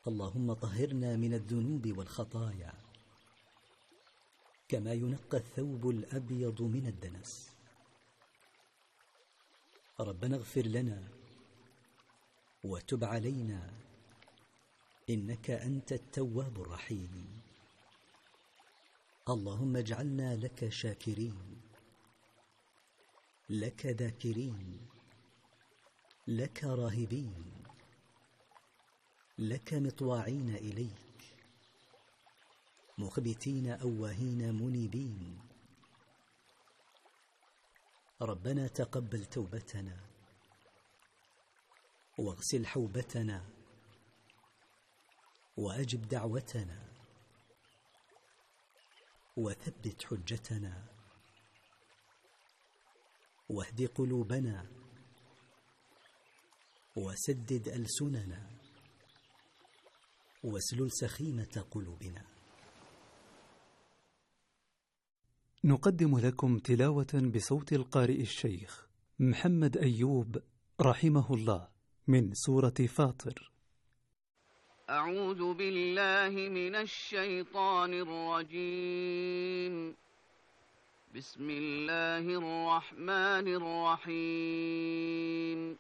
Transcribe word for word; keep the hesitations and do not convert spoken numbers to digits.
اللهم طهرنا من الذنوب والخطايا كما ينقى الثوب الأبيض من الدنس. ربنا اغفر لنا وتب علينا إنك أنت التواب الرحيم. اللهم اجعلنا لك شاكرين، لك ذاكرين، لك راهبين، لك مطواعين إليك، مخبتين أواهين منيبين. ربنا تقبل توبتنا واغسل حوبتنا وأجب دعوتنا وثبت حجتنا واهد قلوبنا وسدد ألسننا واسلل سخيمة قلوبنا. نقدم لكم تلاوة بصوت القارئ الشيخ محمد أيوب رحمه الله من سورة فاطر. أعوذ بالله من الشيطان الرجيم. بسم الله الرحمن الرحيم.